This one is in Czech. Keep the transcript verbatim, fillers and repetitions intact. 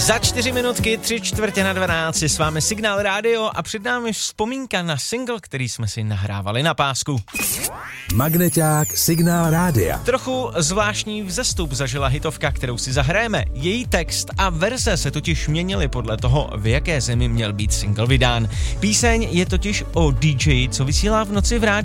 Za čtyři minutky, tři čtvrtě na dvanáct je s vámi Signál Radio a před námi vzpomínka na single, který jsme si nahrávali na pásku. Magneťák Signál Rádia. Trochu zvláštní vzestup zažila hitovka, kterou si zahrajeme. Její text a verze se totiž měnily podle toho, v jaké zemi měl být single vydán. Píseň je totiž o dý džeji, co vysílá v noci v rádiu.